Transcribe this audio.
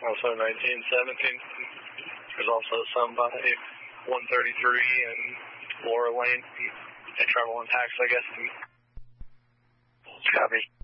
Also 1917. There's also some by 133 and Laura Lane. They travel in packs, I guess. Copy.